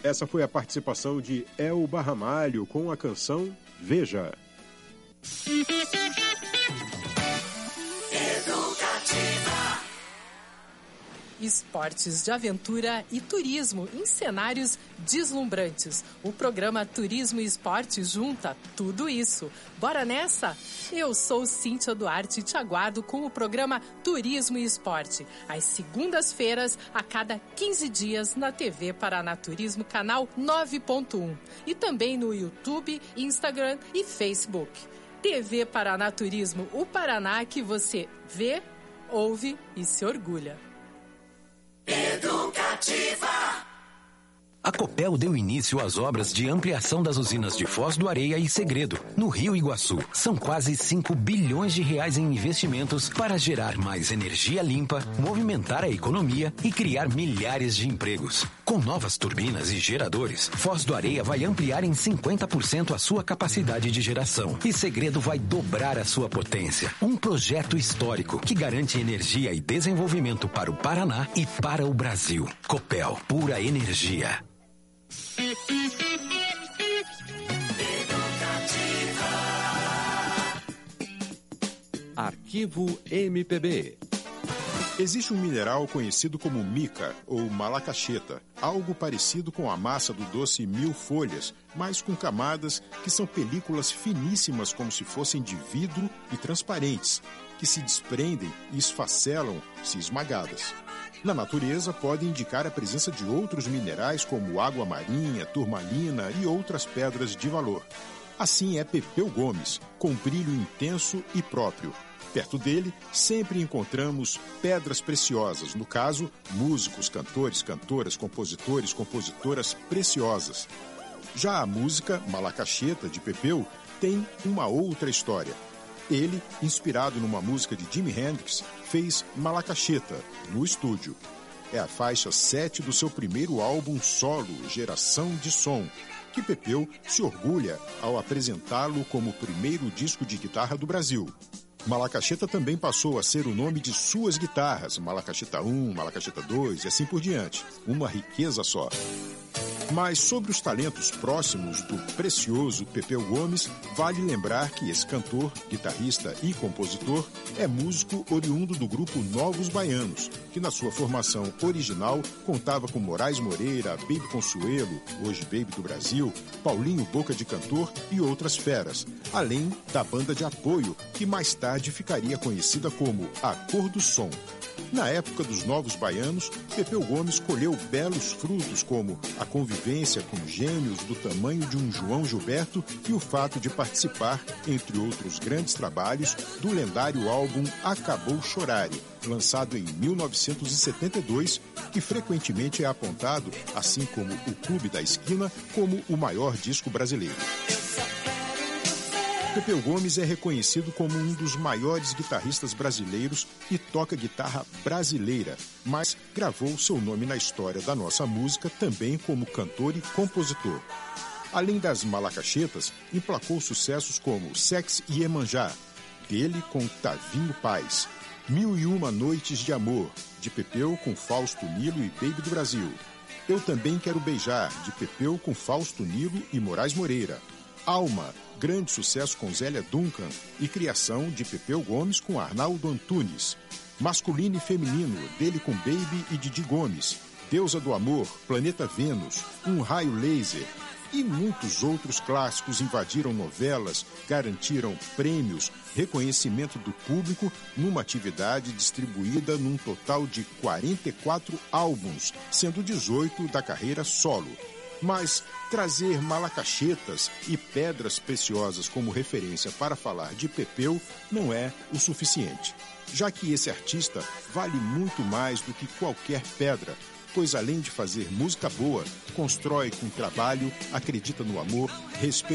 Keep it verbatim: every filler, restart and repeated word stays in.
Essa foi a participação de Elba Ramalho com a canção Veja. Esportes de aventura e turismo em cenários deslumbrantes. O programa Turismo e Esporte junta tudo isso. Bora nessa? Eu sou Cíntia Duarte e te aguardo com o programa Turismo e Esporte, às segundas-feiras, a cada quinze dias, na T V Paraná Turismo, canal nove ponto um. E também no YouTube, Instagram e Facebook. T V Paraná Turismo, o Paraná que você vê, ouve e se orgulha. Educativa. A Copel deu início às obras de ampliação das usinas de Foz do Areia e Segredo, no Rio Iguaçu. São quase cinco bilhões de reais em investimentos para gerar mais energia limpa, movimentar a economia e criar milhares de empregos. Com novas turbinas e geradores, Foz do Areia vai ampliar em cinquenta por cento a sua capacidade de geração e Segredo vai dobrar a sua potência. Um projeto histórico que garante energia e desenvolvimento para o Paraná e para o Brasil. Copel, pura energia. Arquivo M P B. Existe um mineral conhecido como mica ou malacacheta, algo parecido com a massa do doce mil folhas, mas com camadas que são películas finíssimas como se fossem de vidro e transparentes, que se desprendem e esfacelam se esmagadas. Na natureza, podem indicar a presença de outros minerais como água marinha, turmalina e outras pedras de valor. Assim é Pepeu Gomes, com brilho intenso e próprio. Perto dele, sempre encontramos pedras preciosas, no caso, músicos, cantores, cantoras, compositores, compositoras preciosas. Já a música Malacacheta, de Pepeu, tem uma outra história. Ele, inspirado numa música de Jimi Hendrix, fez Malacacheta, no estúdio. É a faixa sete do seu primeiro álbum solo, Geração de Som, que Pepeu se orgulha ao apresentá-lo como o primeiro disco de guitarra do Brasil. Malacacheta também passou a ser o nome de suas guitarras, Malacacheta um, Malacacheta dois e assim por diante. Uma riqueza só. Mas sobre os talentos próximos do precioso Pepeu Gomes, vale lembrar que esse cantor, guitarrista e compositor é músico oriundo do grupo Novos Baianos, que na sua formação original contava com Moraes Moreira, Baby Consuelo, hoje Baby do Brasil, Paulinho Boca de Cantor e outras feras, além da banda de apoio, que mais tarde ficaria conhecida como A Cor do Som. Na época dos Novos Baianos, Pepeu Gomes colheu belos frutos como a convivência com gênios do tamanho de um João Gilberto e o fato de participar, entre outros grandes trabalhos, do lendário álbum Acabou Chorare, lançado em mil novecentos e setenta e dois, que frequentemente é apontado, assim como o Clube da Esquina, como o maior disco brasileiro. Pepeu Gomes é reconhecido como um dos maiores guitarristas brasileiros e toca guitarra brasileira, mas gravou seu nome na história da nossa música também como cantor e compositor. Além das malacachetas, emplacou sucessos como Sex e Iemanjá, dele com Tavinho Paz, Mil e Uma Noites de Amor, de Pepeu com Fausto Nilo e Baby do Brasil, Eu Também Quero Beijar, de Pepeu com Fausto Nilo e Moraes Moreira, Alma, grande sucesso com Zélia Duncan e criação de Pepeu Gomes com Arnaldo Antunes. Masculino e feminino, dele com Baby e Didi Gomes. Deusa do Amor, Planeta Vênus, Um Raio Laser e muitos outros clássicos invadiram novelas, garantiram prêmios, reconhecimento do público numa atividade distribuída num total de quarenta e quatro álbuns, sendo dezoito da carreira solo. Mas trazer malacachetas e pedras preciosas como referência para falar de Pepeu não é o suficiente, já que esse artista vale muito mais do que qualquer pedra, pois além de fazer música boa, constrói com trabalho, acredita no amor, respeita